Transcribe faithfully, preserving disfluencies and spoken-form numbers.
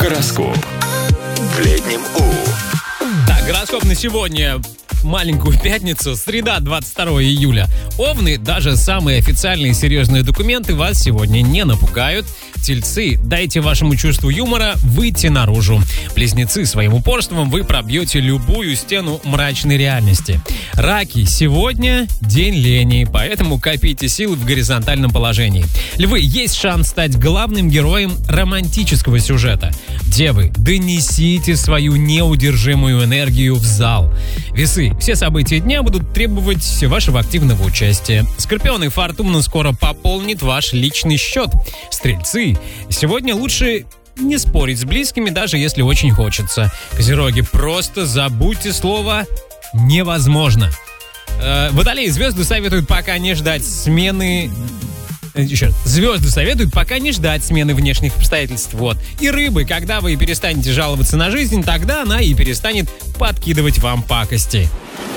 Гороскоп. В летнем У. Так, гороскоп на сегодня. Маленькую пятницу, среда, двадцать второго июля. Овны, даже самые официальные и серьезные документы вас сегодня не напугают. Тельцы, дайте вашему чувству юмора выйти наружу. Близнецы, своим упорством вы пробьете любую стену мрачной реальности. Раки, сегодня день лени, поэтому копите силы в горизонтальном положении. Львы, есть шанс стать главным героем романтического сюжета. Девы, донесите свою неудержимую энергию в зал. Весы, все события дня будут требовать вашего активного участия. Скорпионы, фортуна скоро пополнит ваш личный счет. Стрельцы, сегодня лучше не спорить с близкими, даже если очень хочется. Козероги, просто забудьте слово «невозможно». Э, Водолеи, звезды советуют пока не ждать смены... Еще раз. Звезды советуют пока не ждать смены внешних обстоятельств. Вот. И рыбы, когда вы перестанете жаловаться на жизнь, тогда она и перестанет подкидывать вам пакости.